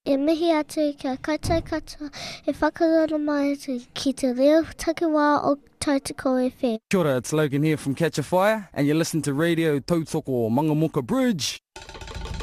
E mihi atu kia kata kata e whakarana mai ki te reo takiwā o Tautoko FM. Kia ora, it's Logan here from Catch a Fire, and you listen to Radio Tautoko Mangamuka Bridge.